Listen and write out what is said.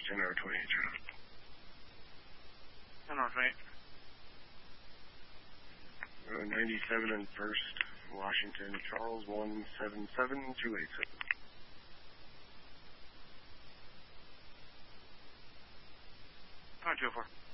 10-28, turn on. 10-28. 97 and 1st, Washington, Charles, 177287. 204.